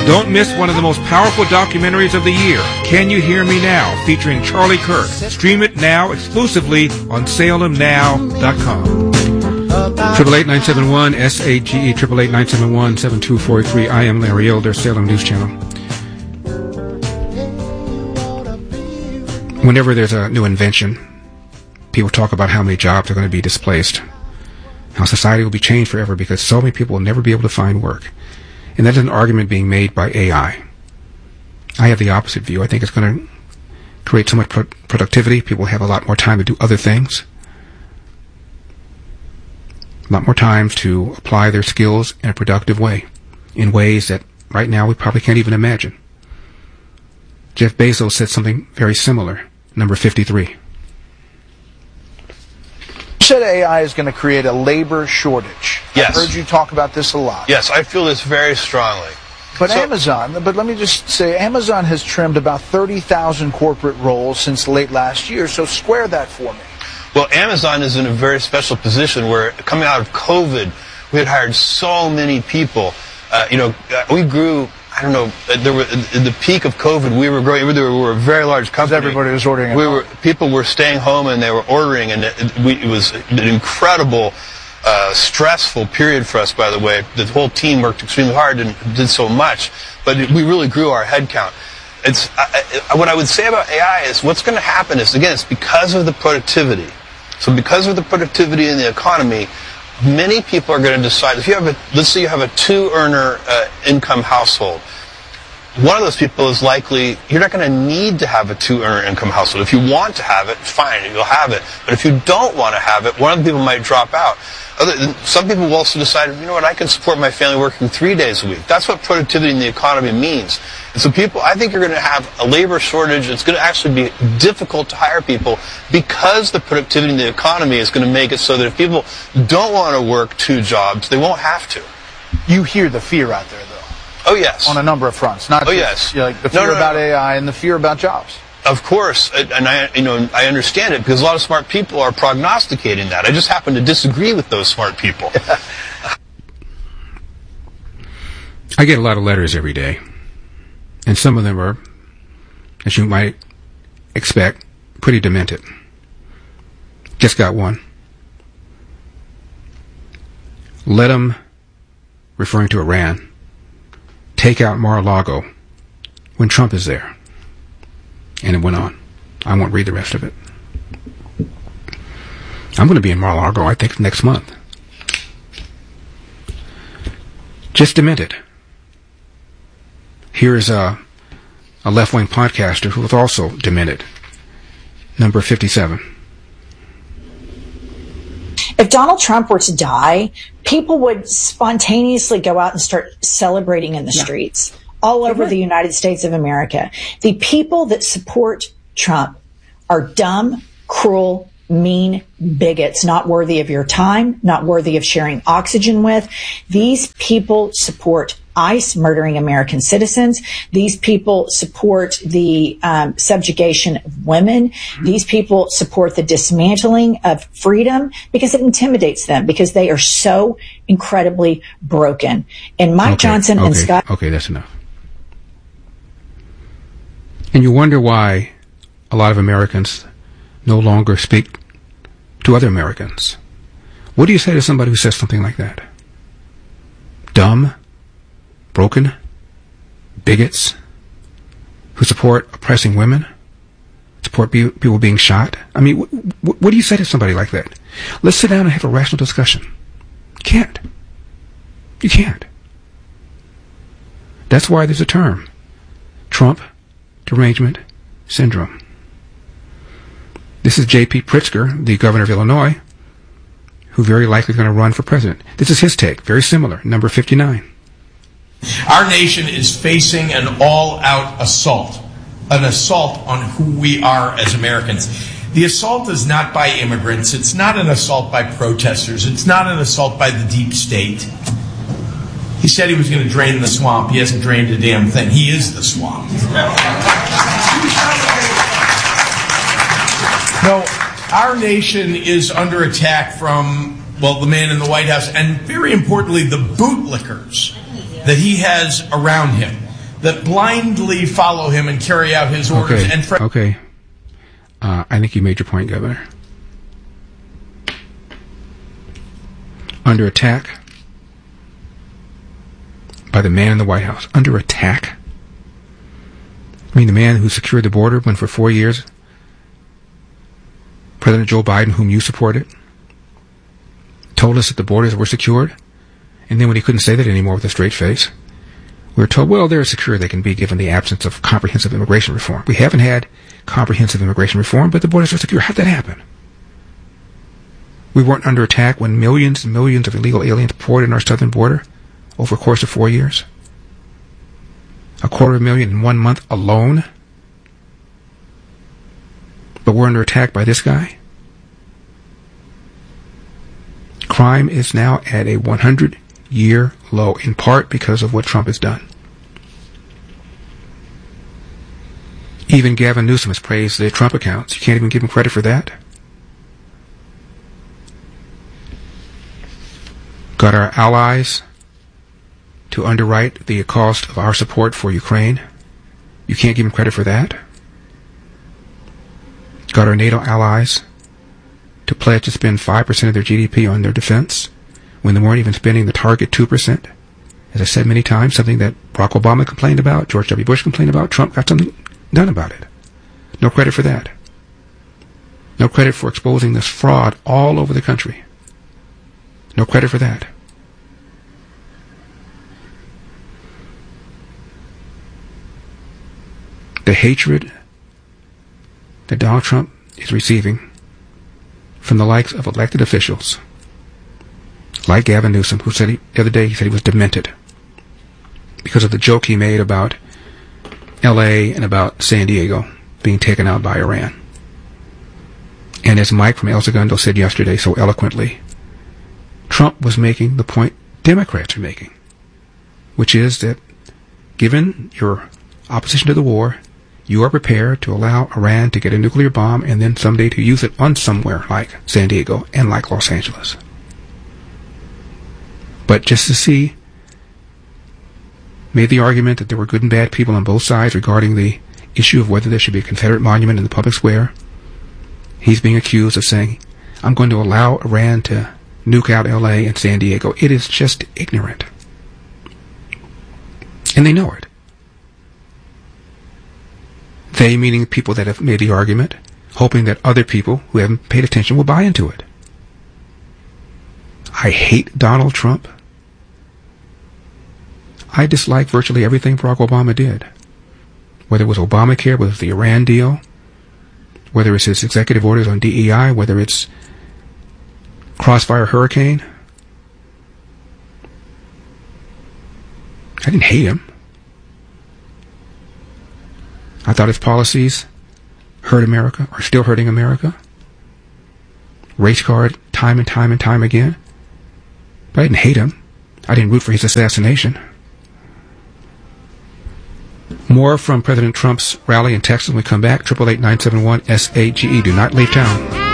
Don't miss one of the most powerful documentaries of the year, Can You Hear Me Now, featuring Charlie Kirk. Stream it now exclusively on salemnow.com. 888-971-SAGE, 888-971-7243. I am Larry Elder, Salem News Channel. Whenever there's a new invention, people talk about how many jobs are going to be displaced, how society will be changed forever because so many people will never be able to find work. And that is an argument being made by AI. I have the opposite view. I think it's going to create so much productivity. People have a lot more time to do other things. A lot more time to apply their skills in a productive way, in ways that right now we probably can't even imagine. Jeff Bezos said something very similar, number 53. You said AI is going to create a labor shortage. Yes. I've heard you talk about this a lot. Yes, I feel this very strongly. But let me just say, Amazon has trimmed about 30,000 corporate roles since late last year, so square that for me. Well, Amazon is in a very special position where, coming out of COVID, we had hired so many people. We grew, I don't know, in the peak of COVID, we were growing, we were a very large company. Everybody was ordering at home. People were staying home and they were ordering, and it was an incredible, stressful period for us, by the way. The whole team worked extremely hard and did so much, but we really grew our headcount. What I would say about AI is what's going to happen is, again, it's because of the productivity. So because of the productivity in the economy, many people are going to decide, let's say you have a two-earner income household. One of those people is likely, you're not going to need to have a two-earner income household. If you want to have it, fine, you'll have it. But if you don't want to have it, one of the people might drop out. Some people will also decide, you know what, I can support my family working 3 days a week. That's what productivity in the economy means. And so I think you're going to have a labor shortage. It's going to actually be difficult to hire people because the productivity in the economy is going to make it so that if people don't want to work 2 jobs, they won't have to. You hear the fear out there, though. Oh, yes. On a number of fronts. Not just like the fear about AI and the fear about jobs. Of course, and I understand it because a lot of smart people are prognosticating that. I just happen to disagree with those smart people. I get a lot of letters every day, and some of them are, as you might expect, pretty demented. Just got one. Let them, referring to Iran, take out Mar-a-Lago when Trump is there. And it went on. I won't read the rest of it. I'm going to be in Mar-a-Lago, I think, next month. Just demented. Here's a left-wing podcaster who was also demented. Number 57. If Donald Trump were to die, people would spontaneously go out and start celebrating in the streets all over the United States of America. The people that support Trump are dumb, cruel, mean bigots, not worthy of your time, not worthy of sharing oxygen with. These people support ICE murdering American citizens. These people support the subjugation of women. These people support the dismantling of freedom because it intimidates them, because they are so incredibly broken. And Mike Johnson and Scott... Okay, that's enough. And you wonder why a lot of Americans no longer speak to other Americans. What do you say to somebody who says something like that? Dumb? Broken? Bigots? Who support oppressing women? Support people being shot? I mean, what do you say to somebody like that? Let's sit down and have a rational discussion. You can't. You can't. That's why there's a term. Trump derangement syndrome. This is J.P. Pritzker, the governor of Illinois, who very likely is going to run for president. This is his take, very similar, number 59. Our nation is facing an all-out assault on who we are as Americans. The assault is not by immigrants. It's not an assault by protesters. It's not an assault by the deep state. He said he was going to drain the swamp. He hasn't drained a damn thing. He is the swamp. No, our nation is under attack from, well, the man in the White House, and very importantly, the bootlickers that he has around him. that blindly follow him and carry out his orders. Okay. I think you made your point, Governor. Under attack by the man in the White House. Under attack? I mean, the man who secured the border when for 4 years President Joe Biden, whom you supported, told us that the borders were secured, and then when he couldn't say that anymore with a straight face, we were told, well, they're secure. They can be given the absence of comprehensive immigration reform. We haven't had comprehensive immigration reform, but the borders are secure. How'd that happen? We weren't under attack when millions and millions of illegal aliens poured in our southern border over a course of 4 years. 250,000 in 1 month alone. But we're under attack by this guy. Crime is now at a 100-year low, in part because of what Trump has done. Even Gavin Newsom has praised the Trump accounts. You can't even give him credit for that. Got our allies to underwrite the cost of our support for Ukraine. You can't give him credit for that. Got our NATO allies to pledge to spend 5% of their GDP on their defense when they weren't even spending the target 2%. As I said many times, something that Barack Obama complained about, George W. Bush complained about, Trump got something done about it. No credit for that. No credit for exposing this fraud all over the country. No credit for that. The hatred that Donald Trump is receiving from the likes of elected officials like Gavin Newsom, who said the other day he was demented because of the joke he made about L.A. and about San Diego being taken out by Iran. And as Mike from El Segundo said yesterday so eloquently, Trump was making the point Democrats are making, which is that given your opposition to the war, you are prepared to allow Iran to get a nuclear bomb and then someday to use it on somewhere like San Diego and like Los Angeles. But just to see, made the argument that there were good and bad people on both sides regarding the issue of whether there should be a Confederate monument in the public square. He's being accused of saying, I'm going to allow Iran to nuke out L.A. and San Diego. It is just ignorant. And they know it. They, meaning the people that have made the argument, hoping that other people who haven't paid attention will buy into it. I hate Donald Trump. I dislike virtually everything Barack Obama did. Whether it was Obamacare, whether it's the Iran deal, whether it's his executive orders on DEI, whether it's Crossfire Hurricane. I didn't hate him. I thought his policies hurt America, are still hurting America. Race card, time and time and time again. But I didn't hate him. I didn't root for his assassination. More from President Trump's rally in Texas when we come back. 888-971-SAGE. Do not leave town.